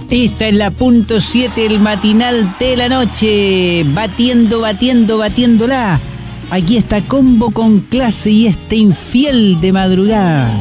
Esta es la punto 7, el matinal de la noche, batiéndola. Aquí está Combo con clase y este infiel de madrugada.